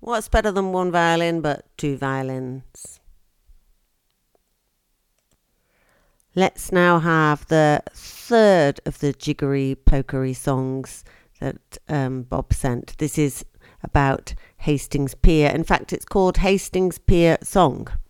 What's better than one violin but two violins? Let's now have the third of the jiggery pokery songs that Bob sent. This is about Hastings Pier. In fact, it's called Hastings Pier Song.